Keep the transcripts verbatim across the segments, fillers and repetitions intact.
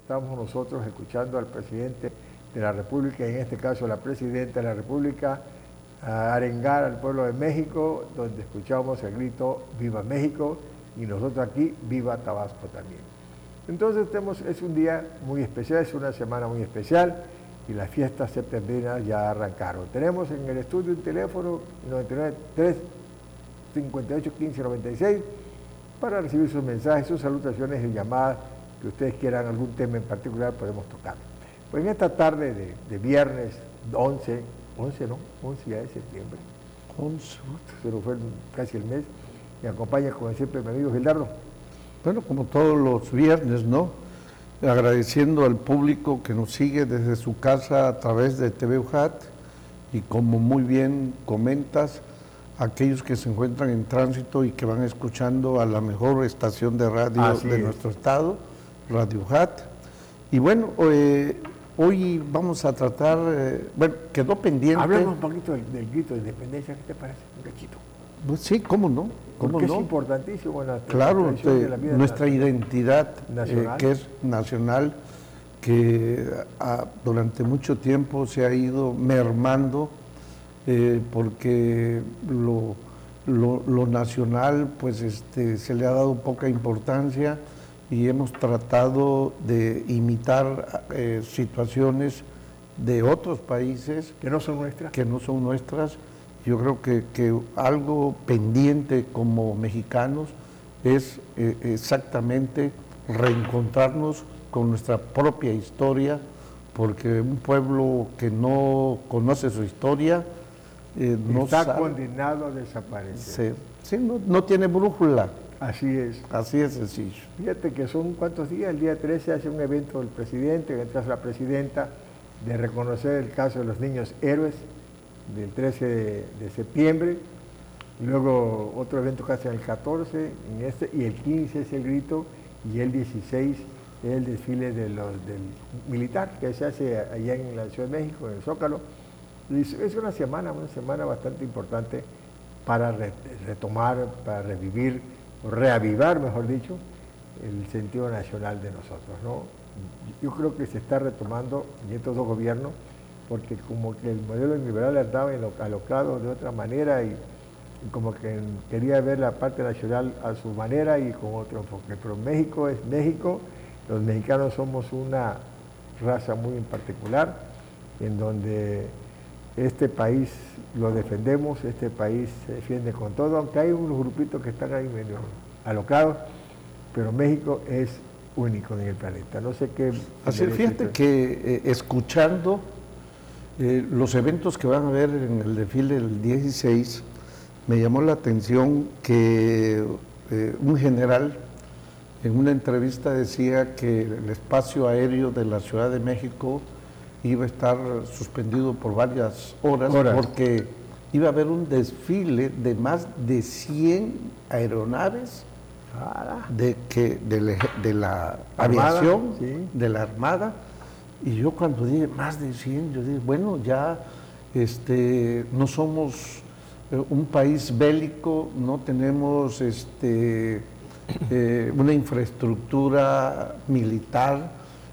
estamos nosotros escuchando al presidente de la República, y en este caso la presidenta de la República, a arengar al pueblo de México, donde escuchamos el grito "Viva México", y nosotros aquí "Viva Tabasco" también. Entonces tenemos, es un día muy especial, es una semana muy especial, y las fiestas septembrinas ya arrancaron. Tenemos en el estudio un teléfono noventa y nueve, tres cincuenta y ocho, quince noventa y seis para recibir sus mensajes, sus salutaciones y llamadas que ustedes quieran, algún tema en particular podemos tocar. Pues en esta tarde de, de viernes once, once no, once ya de septiembre, once, pero fue casi el mes, me acompaña como siempre mi amigo Gildardo. Bueno, como todos los viernes, ¿no? Agradeciendo al público que nos sigue desde su casa a través de T V U J A T, y como muy bien comentas, aquellos que se encuentran en tránsito y que van escuchando a la mejor estación de radio Así de es. nuestro estado, Radio U J A T. Y bueno, eh, hoy vamos a tratar, eh, bueno, quedó pendiente... Hablemos un poquito del, del grito de independencia, ¿qué te parece? Un cachito. Pues sí, ¿cómo no? ¿Cómo Porque no? es importantísimo en la Claro, tradición de de la vida nuestra nacional. identidad, Nacional. eh, que es nacional, que ah, durante mucho tiempo se ha ido mermando, eh, porque lo, lo, lo nacional pues este, se le ha dado poca importancia, y hemos tratado de imitar eh, situaciones de otros países Que no son nuestras. que no son nuestras. Yo creo que, que algo pendiente como mexicanos es eh, exactamente reencontrarnos con nuestra propia historia, porque un pueblo que no conoce su historia eh, no Está sabe, condenado a desaparecer. se, sí, no, no tiene brújula, Así es. así de sencillo. Fíjate que son cuántos días, el día trece hace un evento del presidente, mientras la presidenta, de reconocer el caso de los niños héroes del trece de, de septiembre, luego otro evento que hacen el catorce, en este, y el quince es el grito, y el dieciséis es el desfile de los, del militar que se hace allá en la Ciudad de México, en el Zócalo. Y es una semana, una semana bastante importante para re, retomar, para revivir, o reavivar, mejor dicho, el sentido nacional de nosotros, ¿no? Yo creo que se está retomando en estos dos gobiernos, porque como que el modelo liberal estaba alocado de otra manera, y, y como que quería ver la parte nacional a su manera y con otro enfoque. Pero México es México, los mexicanos somos una raza muy en particular, en donde este país lo defendemos, este país se defiende con todo, aunque hay unos grupitos que están ahí medio alocados, pero México es único en el planeta. No sé qué... Así, fíjate que eh, escuchando eh, los eventos que van a haber en el desfile del dieciséis, me llamó la atención que eh, un general en una entrevista decía que el espacio aéreo de la Ciudad de México iba a estar suspendido por varias horas, Horas. porque iba a haber un desfile de más de cien aeronaves de, que, de, la, de la Armada, aviación, sí. de la Armada. Y yo cuando dije más de cien, yo dije, bueno, ya este, no somos eh, un país bélico, no tenemos este, eh, una infraestructura militar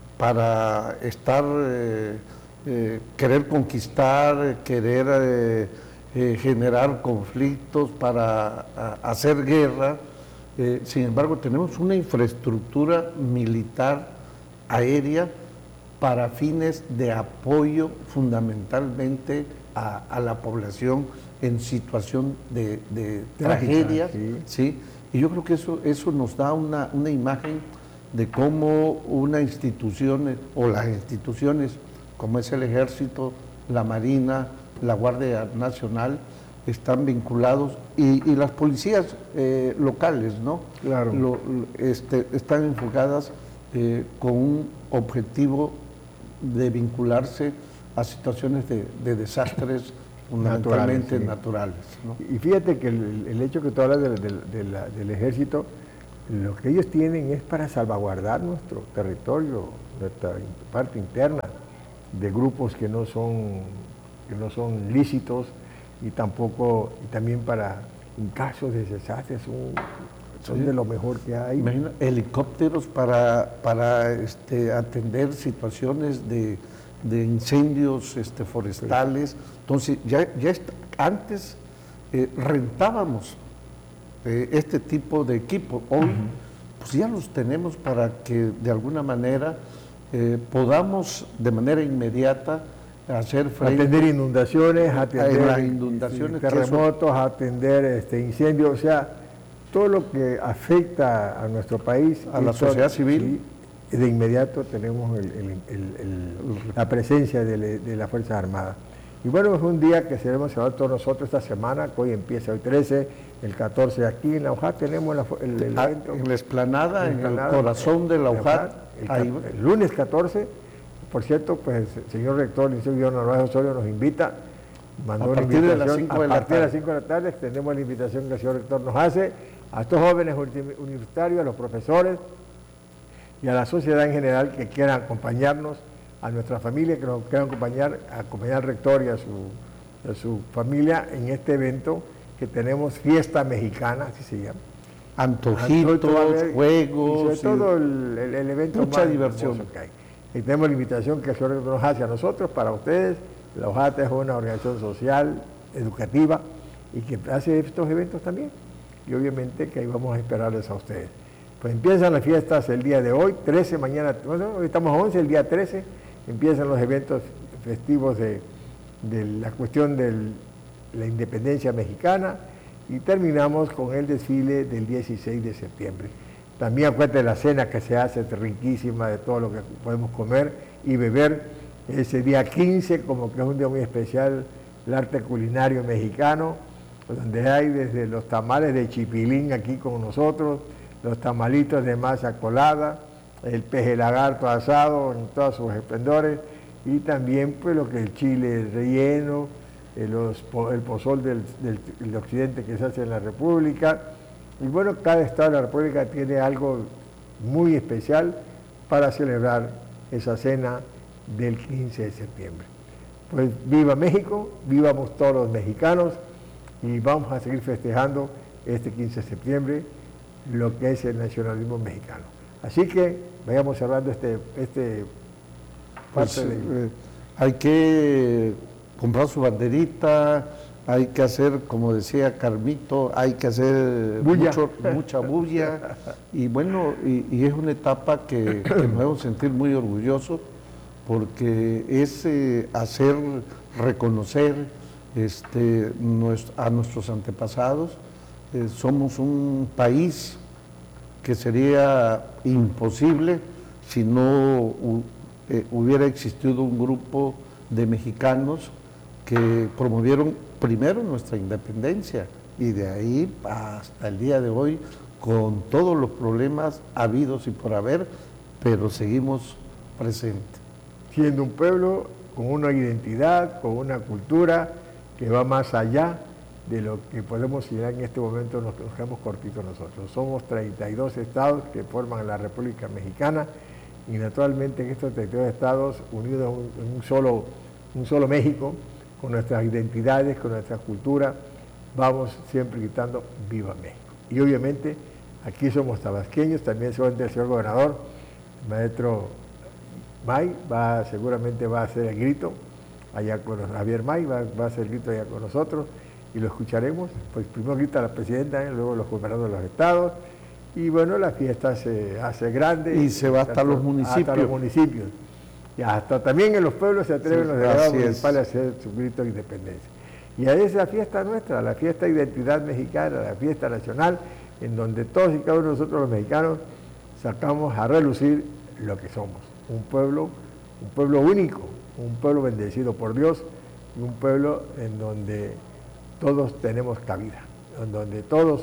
para estar, eh, eh, querer conquistar, querer eh, eh, generar conflictos, para a, hacer guerra. Eh, sin embargo, tenemos una infraestructura militar aérea para fines de apoyo fundamentalmente a, a la población en situación de, de tragedia, sí. ¿sí? Y yo creo que eso, eso nos da una, una imagen de cómo una institución o las instituciones como es el Ejército, la Marina, la Guardia Nacional, están vinculados, y, y las policías eh, locales, ¿no? Claro. Lo, este, están enfocadas eh, con un objetivo de vincularse a situaciones de, de desastres fundamentalmente naturales, sí. ¿no? Y fíjate que el, el hecho que tú hablas de, de, de la, del ejército, lo que ellos tienen es para salvaguardar nuestro territorio, nuestra parte interna, de grupos que no son, que no son lícitos, y tampoco, y también para, en casos de desastres, un, son Sí. de lo mejor que hay. Imagina, helicópteros para, para este, atender situaciones de, de incendios este, forestales. Entonces, ya, ya está- antes eh, rentábamos eh, este tipo de equipo. Hoy, pues ya los tenemos para que de alguna manera eh, podamos de manera inmediata hacer frente Atender inundaciones, atender las inundaciones, sí, que eso- terremotos, atender este, incendios, o sea, todo lo que afecta a nuestro país. A la esto- sociedad civil. sí, de inmediato tenemos el- el- el- el- la presencia de, le- de las Fuerzas Armadas. Y bueno, es un día que seremos celebrar todos nosotros esta semana, que hoy empieza hoy trece, el catorce aquí en la U J A T tenemos la fu- el, el Ah, evento. en la explanada, en el Explanada, corazón de la U J A T, el, ca- ahí- el lunes catorce, por cierto, pues el señor rector, el licenciado Guillermo Narváez Osorio nos invita, mandó A una partir de las invitación, cinco de a la partir de las tarde. cinco de la tarde extendemos la invitación que el señor rector nos hace a estos jóvenes uni- universitarios, a los profesores y a la sociedad en general que quieran acompañarnos, a nuestra familia que nos quieran acompañar, acompañar al rector y a su, a su familia en este evento que tenemos Fiesta Mexicana, así se llama. antojitos, Va a haber- juegos, y sobre y- todo el, el- el evento mucha más diversión. hermoso que hay. Y tenemos la invitación que el señor nos hace a nosotros, para ustedes. La O J A T es una organización social, educativa, y que hace estos eventos también. Y obviamente que ahí vamos a esperarles a ustedes. Pues empiezan las fiestas el día de hoy, trece, mañana, bueno, hoy estamos a once, el día trece, empiezan los eventos festivos de, de la cuestión de la independencia mexicana, y terminamos con el desfile del dieciséis de septiembre. También acuérdate la cena que se hace riquísima, de todo lo que podemos comer y beber. Ese día quince, como que es un día muy especial, el arte culinario mexicano, pues donde hay desde los tamales de chipilín aquí con nosotros, los tamalitos de masa colada, el peje lagarto asado en todos sus esplendores, y también pues lo que es el chile relleno, eh, los po- el pozol del, del- del occidente que se hace en la República. Y bueno, cada estado de la República tiene algo muy especial para celebrar esa cena del quince de septiembre. Pues viva México, vivamos todos los mexicanos, y vamos a seguir festejando este quince de septiembre lo que es el nacionalismo mexicano. Así que vayamos cerrando este, este Pues, parte de- eh, hay que comprar su banderita, hay que hacer, como decía Carmito, hay que hacer Bulla. mucho- mucha bulla. Y bueno, y, y es una etapa que, que nos debemos sentir muy orgullosos, porque es eh, hacer reconocer este, nues- a nuestros antepasados. Eh, somos un país que sería imposible si no hu- eh, hubiera existido un grupo de mexicanos que promovieron primero nuestra independencia, y de ahí hasta el día de hoy, con todos los problemas habidos y por haber, pero seguimos presentes. siendo un pueblo con una identidad, con una cultura que va más allá de lo que podemos llegar en este momento, nos nos quedamos cortitos nosotros. Somos treinta y dos estados que forman la República Mexicana, y naturalmente en estos treinta y dos estados unidos en un, en un solo, un solo México, con nuestras identidades, con nuestra cultura, vamos siempre gritando ¡Viva México! Y obviamente aquí somos tabasqueños, también seguramente el señor gobernador, el maestro May, va, seguramente va a hacer el grito allá con los- Javier May, va, va a hacer el grito allá con nosotros, y lo escucharemos. Pues primero grita la presidenta, ¿eh? Luego los gobernadores de los estados, y bueno, la fiesta se hace grande. Y se va hasta Tanto- los municipios. Hasta los municipios. Y hasta también en los pueblos se atreven Sí, los delegados así es. municipales a hacer su grito de independencia. Y a esa fiesta nuestra, la fiesta de identidad mexicana, la fiesta nacional, en donde todos y cada uno de nosotros los mexicanos sacamos a relucir lo que somos. Un pueblo, un pueblo único, un pueblo bendecido por Dios, y un pueblo en donde todos tenemos cabida, en donde todos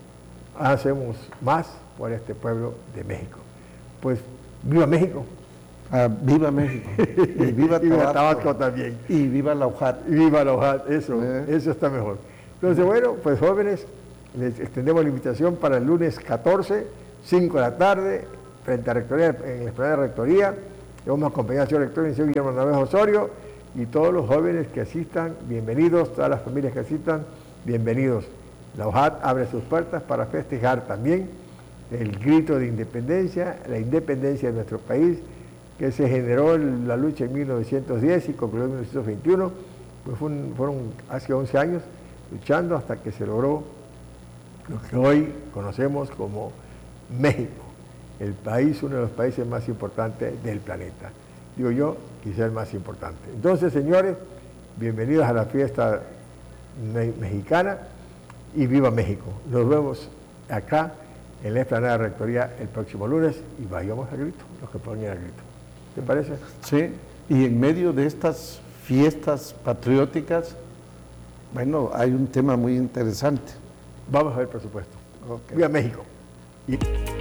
hacemos más por este pueblo de México. Pues viva México. Ah, ¡viva México! Y viva Y viva Tabasco. Tabasco también. Y viva la U J A T. Y viva la O J A T, eso, Eh. eso está mejor. Entonces, bueno, pues jóvenes, les extendemos la invitación para el lunes catorce, cinco de la tarde, frente a Rectoría, en la Esplanada de Rectoría. Vamos a acompañar al señor rector, el señor Guillermo Narváez Osorio, y todos los jóvenes que asistan, bienvenidos, todas las familias que asistan, bienvenidos. La U J A T abre sus puertas para festejar también el grito de independencia, la independencia de nuestro país, que se generó en la lucha en mil novecientos diez y concluyó en mil novecientos veintiuno, pues fue un, fueron hace once años luchando hasta que se logró lo que hoy conocemos como México, el país, uno de los países más importantes del planeta. Digo yo, quizá el más importante. Entonces, señores, bienvenidos a la fiesta me mexicana y viva México. Nos vemos acá en la explanada de Rectoría el próximo lunes y vayamos al grito, los que ponen al grito. ¿Te parece? Sí, y en medio de estas fiestas patrióticas, bueno, hay un tema muy interesante. Vamos a ver, por supuesto. Okay. Viva México. Y...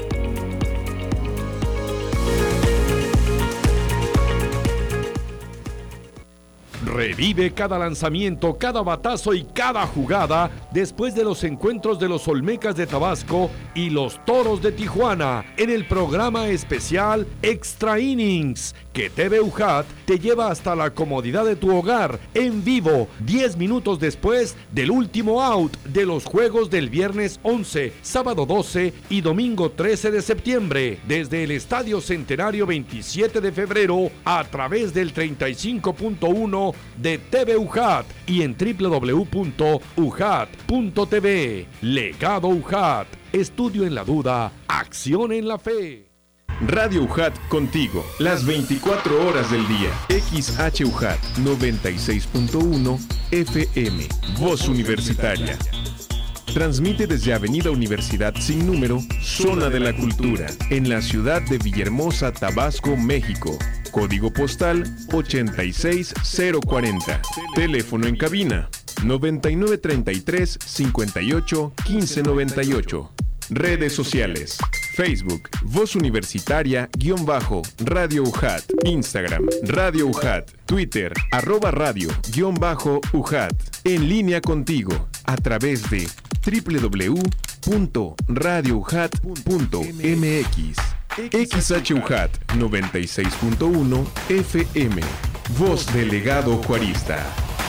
Revive cada lanzamiento, cada batazo y cada jugada después de los encuentros de los Olmecas de Tabasco y los Toros de Tijuana en el programa especial Extra Innings, que T V U J A T te lleva hasta la comodidad de tu hogar en vivo, diez minutos después del último out de los juegos del viernes once, sábado doce y domingo trece de septiembre, desde el Estadio Centenario veintisiete de febrero a través del treinta y cinco punto uno de T V U J A T y en w w w punto u j a t punto t v. Legado U J A T, estudio en la duda, acción en la fe. Radio U J A T contigo, las veinticuatro horas del día. X H U J A T noventa y seis punto uno F M, Voz Universitaria. Transmite desde Avenida Universidad sin número, Zona de la Cultura, en la ciudad de Villahermosa, Tabasco, México. Código postal ochenta y seis cero cuarenta. Teléfono en cabina noventa y nueve treinta y tres cincuenta y ocho quince noventa y ocho. Redes sociales: Facebook, Voz Universitaria, guión bajo, Radio U J A T, Instagram, Radio U J A T, Twitter, arroba radio, guión bajo, U J A T. En línea contigo, a través de w w w punto radio u j a t punto m x. X H U J A T noventa y seis punto uno F M, Voz del Legado Juarista.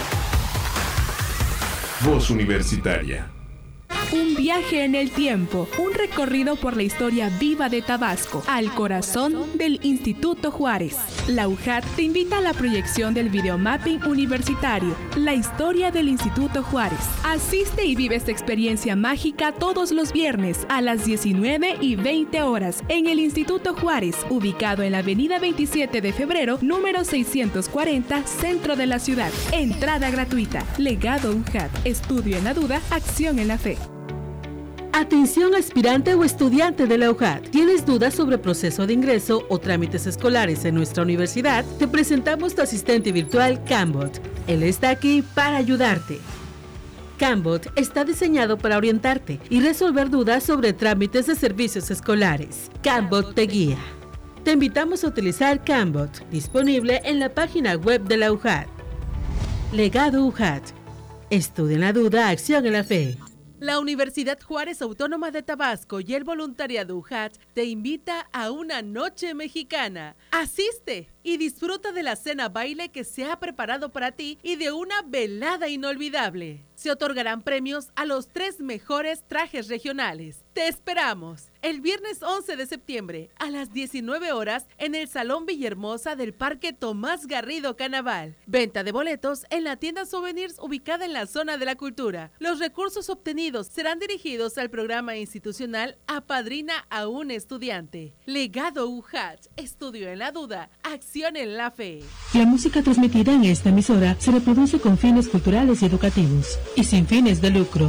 Voz Universitaria. Un viaje en el tiempo, un recorrido por la historia viva de Tabasco, al corazón del Instituto Juárez. La U J A T te invita a la proyección del videomapping universitario, La historia del Instituto Juárez. Asiste y vive esta experiencia mágica todos los viernes a las diecinueve y veinte horas en el Instituto Juárez, ubicado en la avenida veintisiete de febrero, número seiscientos cuarenta, centro de la ciudad. Entrada gratuita. Legado U J A T. Estudio en la duda, acción en la fe. Atención aspirante o estudiante de la U J A T. ¿Tienes dudas sobre proceso de ingreso o trámites escolares en nuestra universidad? Te presentamos tu asistente virtual Cambot. Él está aquí para ayudarte. Cambot está diseñado para orientarte y resolver dudas sobre trámites de servicios escolares. Cambot te guía. Te invitamos a utilizar Cambot, disponible en la página web de la U J A T. Legado U J A T. Estudia en la duda, acción en la fe. La Universidad Juárez Autónoma de Tabasco y el voluntariado U J A T te invita a una noche mexicana. Asiste y disfruta de la cena baile que se ha preparado para ti y de una velada inolvidable. Se otorgarán premios a los tres mejores trajes regionales. Te esperamos el viernes once de septiembre a las diecinueve horas en el Salón Villahermosa del Parque Tomás Garrido Canaval. Venta de boletos en la tienda Souvenirs ubicada en la Zona de la Cultura. Los recursos obtenidos serán dirigidos al programa institucional Apadrina a un estudiante. Legado U J A T. Estudio en la duda, acción en la fe. La música transmitida en esta emisora se reproduce con fines culturales y educativos y sin fines de lucro.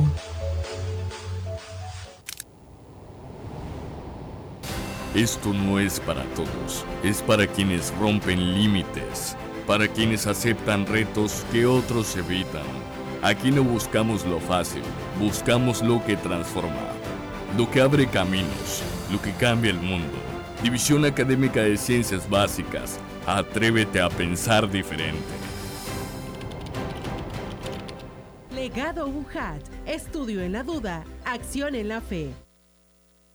Esto no es para todos, es para quienes rompen límites, para quienes aceptan retos que otros evitan. Aquí no buscamos lo fácil, buscamos lo que transforma, lo que abre caminos, lo que cambia el mundo. División Académica de Ciencias Básicas, atrévete a pensar diferente. Legado U J A T. Estudio en la duda, acción en la fe.